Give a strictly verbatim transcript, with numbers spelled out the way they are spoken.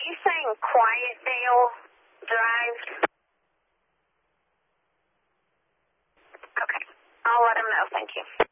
you saying Quietdale Drive? Okay. I'll let him know. Thank you.